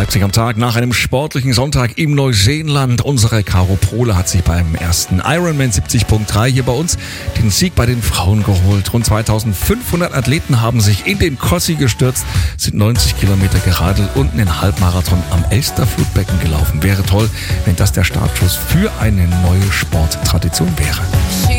Leipzig am Tag nach einem sportlichen Sonntag im Neuseeland. Unsere Caro Pohle hat sich beim ersten Ironman 70.3 hier bei uns den Sieg bei den Frauen geholt. Rund 2500 Athleten haben sich in den Kossi gestürzt, sind 90 Kilometer geradelt und einen Halbmarathon am Elsterflutbecken gelaufen. Wäre toll, wenn das der Startschuss für eine neue Sporttradition wäre.